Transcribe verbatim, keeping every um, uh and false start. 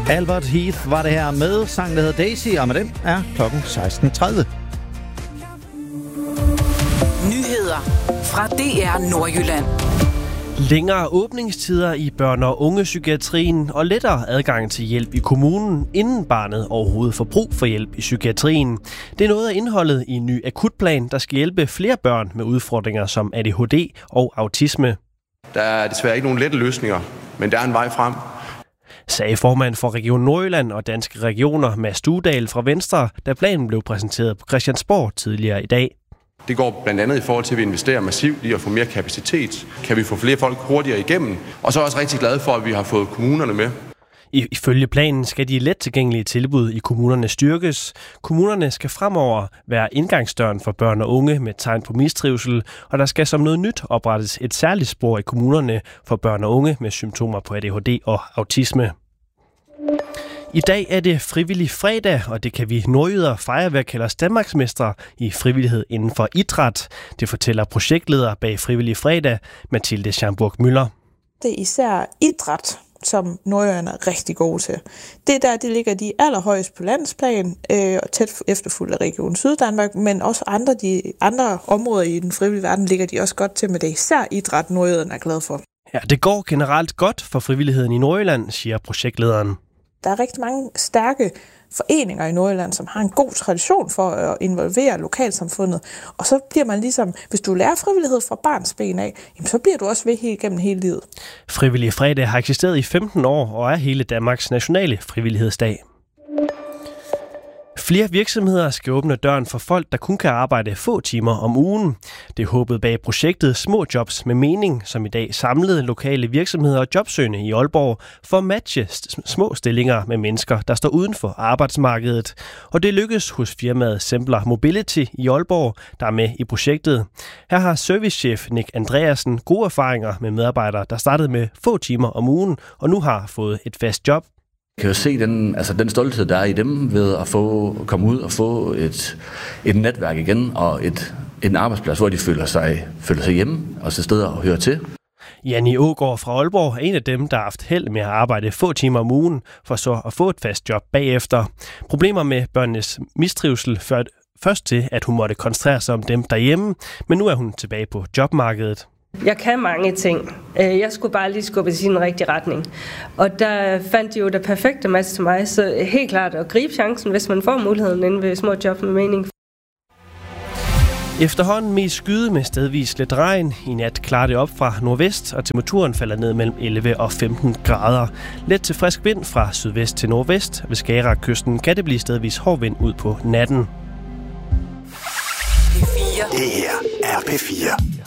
Albert Heath var det her med sang, der hedder Daisy, og med den er klokken seksten tredive. Nyheder fra D R Nordjylland. Længere åbningstider i børne- og ungepsykiatrien og lettere adgang til hjælp i kommunen, inden barnet overhovedet får brug for hjælp i psykiatrien. Det er noget af indholdet i en ny akutplan, der skal hjælpe flere børn med udfordringer som A D H D og autisme. Der er desværre ikke nogen lette løsninger, men der er en vej frem, sagde formand for Region Nordjylland og Danske Regioner Mads Studal fra Venstre, da planen blev præsenteret på Christiansborg tidligere i dag. Det går blandt andet i forhold til, at vi investerer massivt i at få mere kapacitet. Kan vi få flere folk hurtigere igennem? Og så er jeg også rigtig glad for, at vi har fået kommunerne med. Ifølge planen skal de let tilgængelige tilbud i kommunerne styrkes. Kommunerne skal fremover være indgangsdøren for børn og unge med tegn på mistrivsel, og der skal som noget nyt oprettes et særligt spor i kommunerne for børn og unge med symptomer på A D H D og autisme. I dag er det frivillig fredag, og det kan vi nordjyder fejre ved at kalde os danmarksmestre i frivillighed inden for idræt. Det fortæller projektleder bag Frivillig Fredag, Mathilde Schamburg-Müller. Det er især idræt, som nordjyderne er rigtig gode til. Det der, det ligger de allerhøjest på landsplan, øh, og tæt efterfulgt af Region Syddanmark, men også andre, de andre områder i den frivillige verden ligger de også godt til, med det især idræt, nordjyderne er glade for. Ja, det går generelt godt for frivilligheden i Nordjylland, siger projektlederen. Der er rigtig mange stærke foreninger i Nordjylland, som har en god tradition for at involvere lokalsamfundet. Og så bliver man ligesom, hvis du lærer frivillighed fra barnsben af, jamen så bliver du også ved helt gennem hele livet. Frivillig Fredag har eksisteret i femten år og er hele Danmarks nationale frivillighedsdag. Flere virksomheder skal åbne døren for folk, der kun kan arbejde få timer om ugen. Det er håbet bag projektet Små Jobs med Mening, som i dag samlede lokale virksomheder og jobsøgende i Aalborg for at matche små stillinger med mennesker, der står uden for arbejdsmarkedet. Og det lykkes hos firmaet Sembler Mobility i Aalborg, der er med i projektet. Her har servicechef Nick Andreasen gode erfaringer med medarbejdere, der startede med få timer om ugen og nu har fået et fast job. Jeg kan jo se den, altså den stolthed, der er i dem ved at få komme ud og få et, et netværk igen og et, en arbejdsplads, hvor de føler sig, føler sig hjemme og så steder at høre til. Janni Ågaard fra Aalborg er en af dem, der har haft held med at arbejde få timer om ugen for så at få et fast job bagefter. Problemer med børnenes mistrivsel førte først til, at hun måtte koncentrere sig om dem derhjemme, men nu er hun tilbage på jobmarkedet. Jeg kan mange ting. Jeg skulle bare lige skubbe i sin rigtige retning. Og der fandt de jo det perfekte match til mig, så helt klart at gribe chancen, hvis man får muligheden inde ved Små Job med Mening. Efterhånden mest skyde med stedvis lidt regn. I nat klarer det op fra nordvest, og temperaturen falder ned mellem elleve og femten grader. Let til frisk vind fra sydvest til nordvest. Ved Skagerrak-kysten kan det blive stedvis hård vind ud på natten. P fire. Det her er P fire.